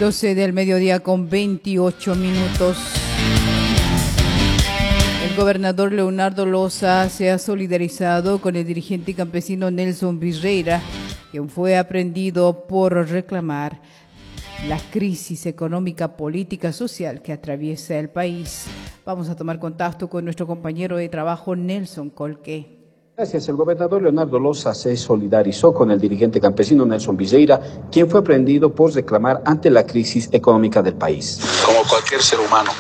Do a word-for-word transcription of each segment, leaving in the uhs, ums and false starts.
doce del mediodía con veintiocho minutos. El gobernador Leonardo Loza se ha solidarizado con el dirigente campesino Nelson Virreira, quien fue aprehendido por reclamar la crisis económica, política, social que atraviesa el país. Vamos a tomar contacto con nuestro compañero de trabajo Nelson Colque. Gracias. El gobernador Leonardo Loza se solidarizó con el dirigente campesino Nelson Virreira, quien fue aprehendido por reclamar ante la crisis económica del país. Como cualquier ser humano,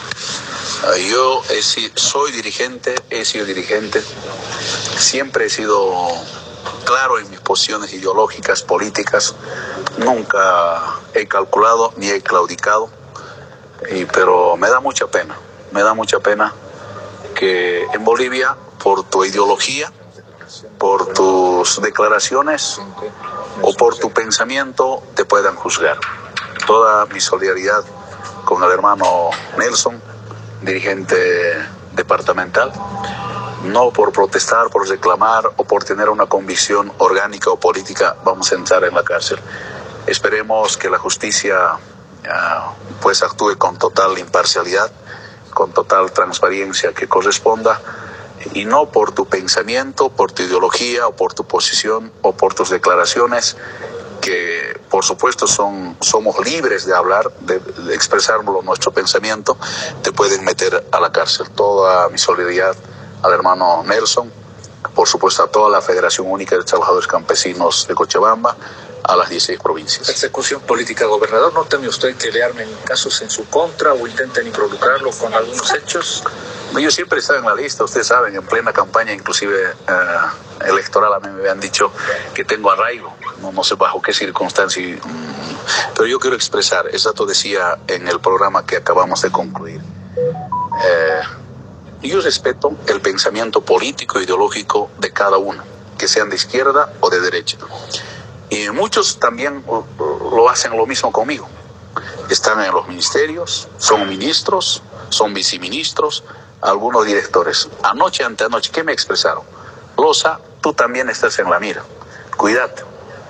yo he, soy dirigente, he sido dirigente, siempre he sido claro en mis posiciones ideológicas, políticas, nunca he calculado ni he claudicado, y, pero me da mucha pena, me da mucha pena que en Bolivia, por tu ideología, por tus declaraciones o por tu pensamiento, te puedan juzgar. Toda mi solidaridad con el hermano Nelson, dirigente departamental, no por protestar, por reclamar o por tener una convicción orgánica o política vamos a entrar en la cárcel. Esperemos que la justicia uh, pues actúe con total imparcialidad, con total transparencia que corresponda, y no por tu pensamiento, por tu ideología o por tu posición o por tus declaraciones, que por supuesto son, somos libres de hablar, de, de expresar nuestro pensamiento, te pueden meter a la cárcel. Toda mi solidaridad al hermano Nelson, por supuesto a toda la Federación Única de Trabajadores Campesinos de Cochabamba, a las dieciséis provincias. Persecución política, gobernador, ¿no teme usted que le armen casos en su contra o intenten involucrarlo con algunos hechos? Yo siempre he estado en la lista, ustedes saben, en plena campaña inclusive uh, electoral a mí me han dicho que tengo arraigo, no, no sé bajo qué circunstancias, um, pero yo quiero expresar, exacto decía en el programa que acabamos de concluir, eh, yo respeto el pensamiento político e ideológico de cada uno, que sean de izquierda o de derecha. Y muchos también lo hacen lo mismo conmigo. Están en los ministerios, son ministros, son viceministros, algunos directores. Anoche, anteanoche, ¿qué me expresaron? Loza, tú también estás en la mira. Cuídate.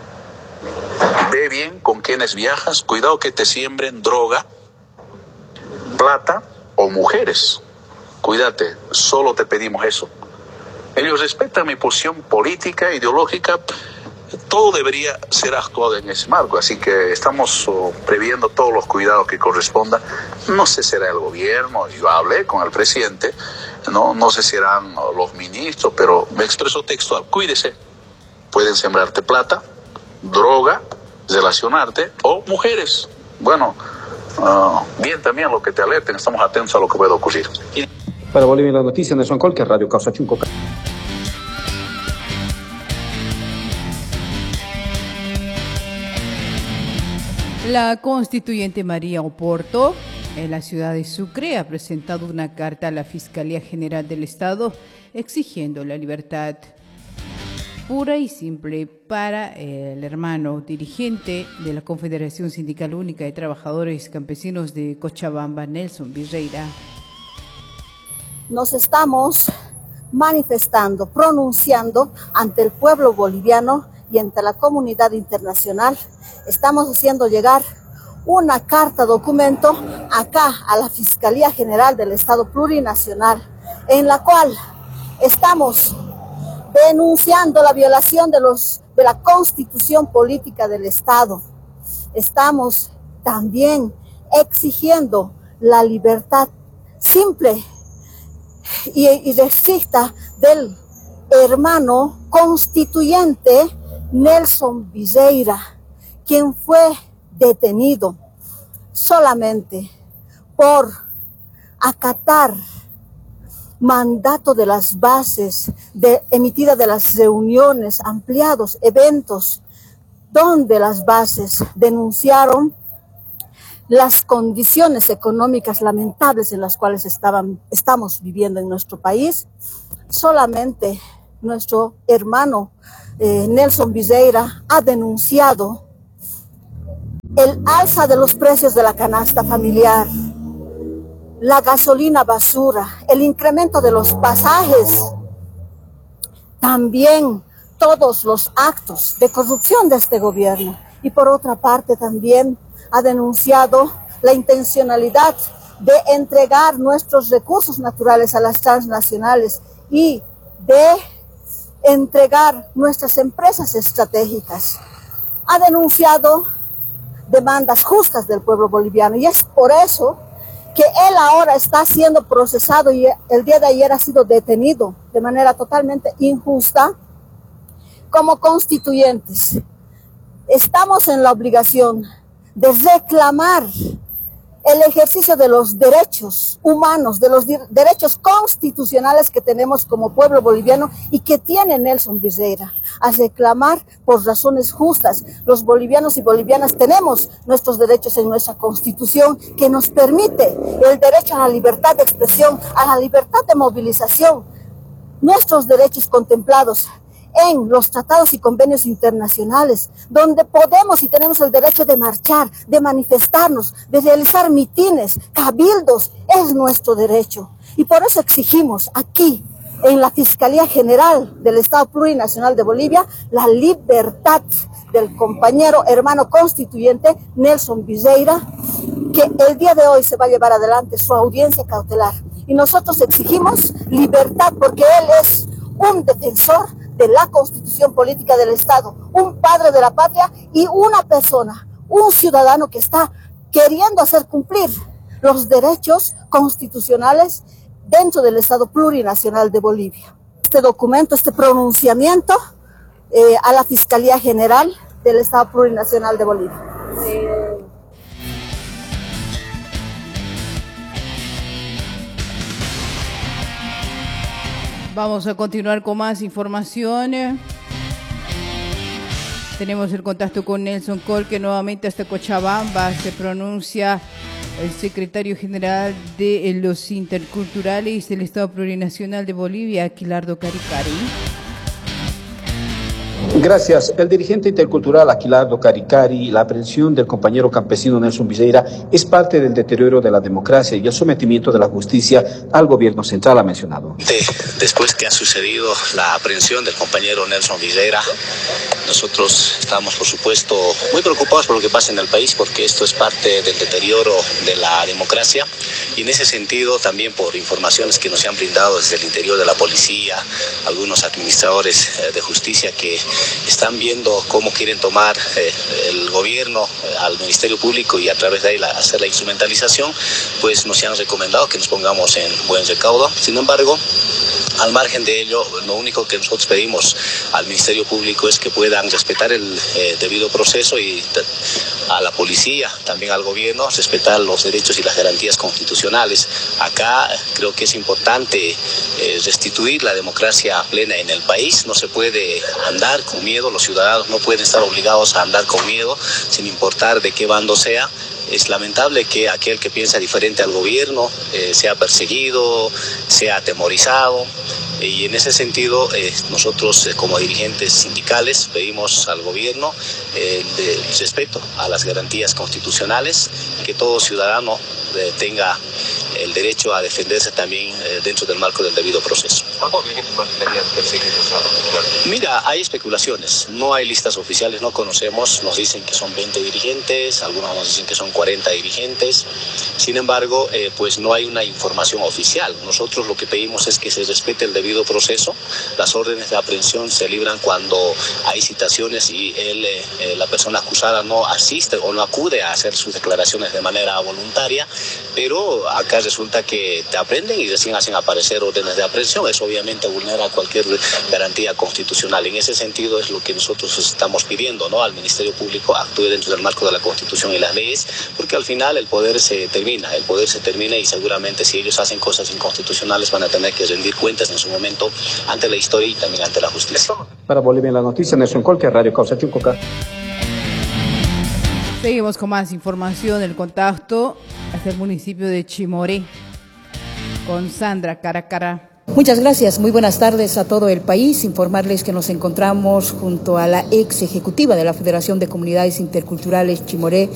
Ve bien con quienes viajas. Cuidado que te siembren droga, plata o mujeres. Cuídate, solo te pedimos eso. Ellos respetan mi posición política, ideológica. Todo debería ser actuado en ese marco, así que estamos uh, previendo todos los cuidados que correspondan. No sé si será el gobierno, yo hablé con el presidente, no, no sé si serán uh, los ministros, pero me expresó textual, cuídese, pueden sembrarte plata, droga, relacionarte o mujeres. Bueno, uh, bien también lo que te alerten, estamos atentos a lo que pueda ocurrir. Y... Para Bolivia la noticia, Nelson Colque, Radio Causa Chunco. La constituyente María Oporto, en la ciudad de Sucre, ha presentado una carta a la Fiscalía General del Estado exigiendo la libertad pura y simple para el hermano dirigente de la Confederación Sindical Única de Trabajadores Campesinos de Cochabamba, Nelson Virreira. Nos estamos manifestando, pronunciando ante el pueblo boliviano y ante la comunidad internacional. Estamos haciendo llegar una carta documento acá a la Fiscalía General del Estado Plurinacional, en la cual estamos denunciando la violación de, los, de la Constitución Política del Estado. Estamos también exigiendo la libertad simple y, y recta del hermano constituyente Nelson Virreira, quien fue detenido solamente por acatar mandato de las bases de, emitida de las reuniones, ampliados eventos, donde las bases denunciaron las condiciones económicas lamentables en las cuales estaban, estamos viviendo en nuestro país. Solamente nuestro hermano eh, Nelson Virreira ha denunciado el alza de los precios de la canasta familiar, la gasolina basura, el incremento de los pasajes, también todos los actos de corrupción de este gobierno. y por otra parte también ha denunciado la intencionalidad de entregar nuestros recursos naturales a las transnacionales y de entregar nuestras empresas estratégicas. Ha denunciado demandas justas del pueblo boliviano y es por eso que él ahora está siendo procesado y el día de ayer ha sido detenido de manera totalmente injusta. Como constituyentes, estamos en la obligación de reclamar el ejercicio de los derechos humanos, de los derechos constitucionales que tenemos como pueblo boliviano y que tiene Nelson Viseira, a reclamar por razones justas. Los bolivianos y bolivianas tenemos nuestros derechos en nuestra Constitución que nos permite el derecho a la libertad de expresión, a la libertad de movilización, nuestros derechos contemplados en los tratados y convenios internacionales, donde podemos y tenemos el derecho de marchar, de manifestarnos, de realizar mitines, cabildos, es nuestro derecho. Y por eso exigimos aquí, en la Fiscalía General del Estado Plurinacional de Bolivia, la libertad del compañero hermano constituyente Nelson Viseira, que el día de hoy se va a llevar adelante su audiencia cautelar. Y nosotros exigimos libertad porque él es un defensor de la Constitución Política del Estado, un padre de la patria y una persona, un ciudadano que está queriendo hacer cumplir los derechos constitucionales dentro del Estado Plurinacional de Bolivia. Este documento, este pronunciamiento eh, a la Fiscalía General del Estado Plurinacional de Bolivia. Eh, Vamos a continuar con más información. Tenemos el contacto con Nelson Col, que nuevamente hasta Cochabamba se pronuncia el secretario general de los interculturales del Estado Plurinacional de Bolivia, Aquilardo Caricari. Gracias. El dirigente intercultural Aquilardo Caricari, la aprehensión del compañero campesino Nelson Viseira es parte del deterioro de la democracia y el sometimiento de la justicia al gobierno central, ha mencionado. Después que ha sucedido la aprehensión del compañero Nelson Viseira, nosotros estamos, por supuesto, muy preocupados por lo que pasa en el país, porque esto es parte del deterioro de la democracia y en ese sentido también por informaciones que nos han brindado desde el interior de la policía, algunos administradores de justicia que están viendo cómo quieren tomar eh, el gobierno eh, al Ministerio Público y a través de ahí la, hacer la instrumentalización, pues nos han recomendado que nos pongamos en buen recaudo. Sin embargo, al margen de ello, lo único que nosotros pedimos al Ministerio Público es que puedan respetar el eh, debido proceso y a la policía, también al gobierno, respetar los derechos y las garantías constitucionales. Acá creo que es importante eh, restituir la democracia plena en el país. No se puede andar con miedo, los ciudadanos no pueden estar obligados a andar con miedo, sin importar de qué bando sea. Es lamentable que aquel que piensa diferente al gobierno eh, sea perseguido, sea atemorizado. Y en ese sentido, eh, nosotros eh, como dirigentes sindicales pedimos al gobierno eh, el respeto a las garantías constitucionales, que todo ciudadano eh, tenga el derecho a defenderse también eh, dentro del marco del debido proceso. ¿Cuántos dirigentes más tenían perseguidos? Mira, hay especulaciones, no hay listas oficiales, no conocemos, nos dicen que son veinte dirigentes, algunos nos dicen que son cuarenta dirigentes, sin embargo, eh, pues no hay una información oficial. Nosotros lo que pedimos es que se respete el debido proceso. Las órdenes de aprehensión se libran cuando hay citaciones y él, eh, la persona acusada no asiste o no acude a hacer sus declaraciones de manera voluntaria, pero acá resulta que te aprenden y recién hacen aparecer órdenes de aprehensión. Eso obviamente vulnera cualquier garantía constitucional. En ese sentido es lo que nosotros estamos pidiendo, ¿no? Al Ministerio Público actúe dentro del marco de la Constitución y las leyes, porque al final el poder se termina, el poder se termina y seguramente si ellos hacen cosas inconstitucionales van a tener que rendir cuentas en su momento ante la historia y también ante la justicia. Para Bolivia en la noticia, Nelson Colque, Radio Causa Chucoca. Seguimos con más información, el contacto hasta el municipio de Chimoré con Sandra Caracara. Muchas gracias, muy buenas tardes a todo el país. Informarles que nos encontramos junto a la ex ejecutiva de la Federación de Comunidades Interculturales Chimoré,